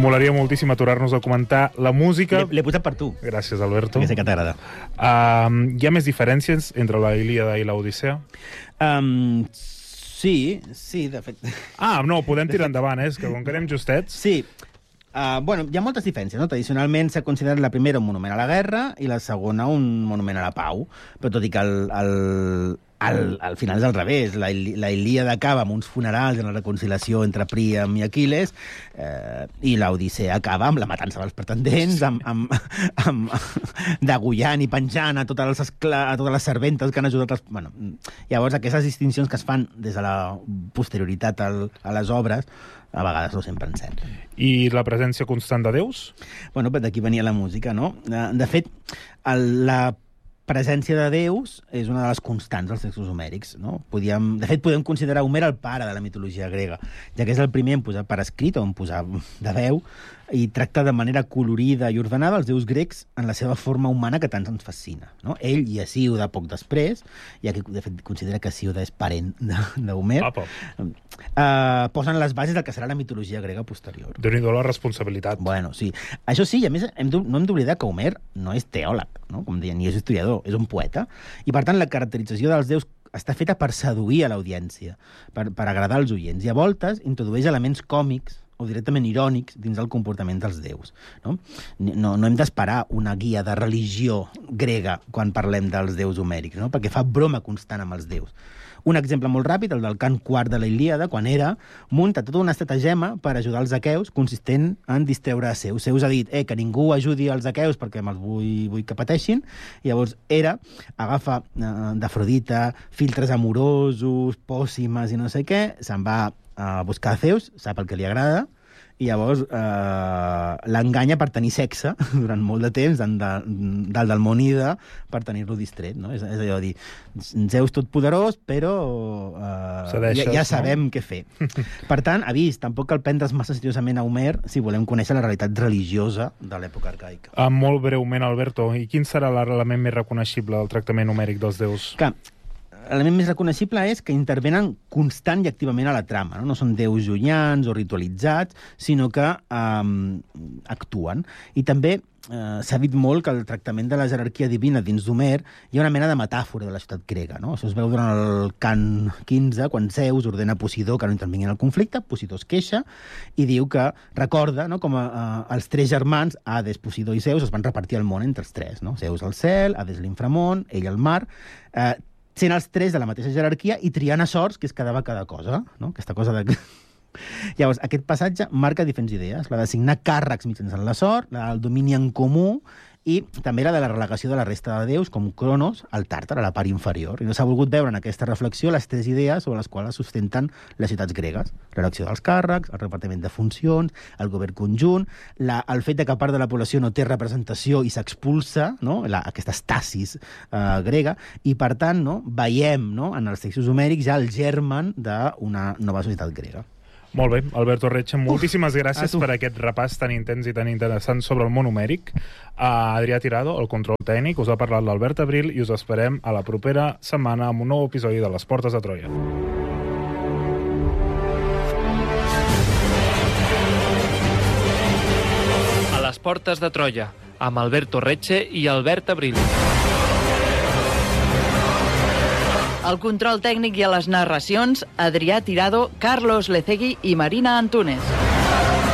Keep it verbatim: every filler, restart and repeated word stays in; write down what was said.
Molaria moltíssim aturar-nos a comentar la música. L'he posat per tu. Gràcies, Alberto. Perquè sé que t'agrada. Uh, hi ha més diferències entre la Ilíada i l'Odissea? Um, sí, sí, de fet. Ah, no, podem tirar endavant, eh? És que com que anem justets... Sí. Uh, bueno, hi ha moltes diferències, no? Tradicionalment s'ha considerat la primera un monument a la guerra i la segona un monument a la pau. Però tot i que el, el, el, al final és al revés. La, la Ilíada acaba amb uns funerals en la reconciliació entre Príam i Aquil·les eh, i l'Odissea acaba amb la matança dels pretendents, amb, amb, amb degollant i penjant a totes les, escla, a totes les serventes que han ajudat els... Bueno, llavors, aquestes distincions que es fan des de la posterioritat al, a les obres a vegades no sempre en cert. I la presència constant de déus? Bueno, d'aquí venia la música, no? De fet, el, la presència de déus és una de les constants dels textos homèrics, no? Podíem, de fet, podem considerar Homer el pare de la mitologia grega, ja que és el primer en posar per escrit o en posar de veu i tracta de manera colorida i ordenada els déus grecs en la seva forma humana que tant ens fascina, no? Ell i Hesíode poc després, ja que de fet considera que Hesíode és parent d'Homer, uh, posen les bases del que serà la mitologia grega posterior. Déu-n'hi-do la responsabilitat. Bueno, sí. Això sí, i a més hem no hem d'oblidar que Homer no és teòleg, no? Com deien, ni és historiador, és un poeta, i per tant la caracterització dels déus està feta per seduir a l'audiència, per, per agradar als oients, i a voltes introdueix elements còmics o directament irònics dins el comportament dels déus. No, no, no hem d'esperar una guia de religió grega quan parlem dels déus homèrics, no? Perquè fa broma constant amb els déus. Un exemple molt ràpid, el del cant quart de la Ilíada, quan Hera munta tota una estratagema per ajudar els aqueus, consistent en distreure a Zeus. Zeus ha dit eh, que ningú ajudi els aqueus perquè me'ls vull, vull que pateixin, i llavors Hera agafa eh, d'Afrodita filtres amorosos, pòssimes i no sé què, se'n va a buscar a Zeus, sap el que li agrada, i llavors eh, l'enganya per tenir sexe durant molt de temps dalt de, del Monida per tenir-lo distret, no? És, és allò de dir, Zeus totpoderós, però eh, Cedeixes, ja, ja sabem no? què fer. Per tant, avís, tampoc cal prendre's massa seriosament a Homer si volem conèixer la realitat religiosa de l'època arcaica. Ah, molt breument, Alberto, i quin serà l'element més reconeixible del tractament homèric dels déus? Que l'element més reconeixible és que intervenen constant i activament a la trama. No, no són déus llunyans o ritualitzats, sinó que um, actuen. I també eh, s'ha dit molt que el tractament de la jerarquia divina dins d'Homer hi ha una mena de metàfora de la ciutat grega. No? Això es veu durant el cant quinze, quan Zeus ordena a Posidó que no intervingui en el conflicte. Posidó es queixa i diu que recorda, no, com a, a, els tres germans, Hades, Posidó i Zeus, es van repartir el món entre els tres. No? Zeus al cel, Hades l'inframón, ell al mar... Eh, sent els tres de la mateixa jerarquia i triant a sorts que es quedava cada cosa, no? Aquesta cosa de... Llavors, aquest passatge marca diferents idees, la d'assignar càrrecs mitjançant la sort, la del domini en comú, i també la de la relegació de la resta de déus, com Cronos, al Tàrtar, a la part inferior. I no s'ha volgut veure en aquesta reflexió les tres idees sobre les quals sustenten les ciutats gregues. L'elecció dels càrrecs, el repartiment de funcions, el govern conjunt, la, el fet de que part de la població no té representació i s'expulsa, no? la, aquesta estasis eh, grega, i per tant no? veiem no? en els textos homèrics ja el germen d'una nova societat grega. Molt bé, Alberto Retxe, moltíssimes gràcies per aquest repàs tan intens i tan interessant sobre el món homèric. Uh, Adrià Tirado, el control tècnic, us ha parlat l'Albert Abril i us esperem a la propera setmana amb un nou episodi de Les Portes de Troia. A les Portes de Troia, amb Alberto Retxe i Albert Abril. Al control tècnic i a les narracions, Adrià Tirado, Carlos Lecegui i Marina Antúnez.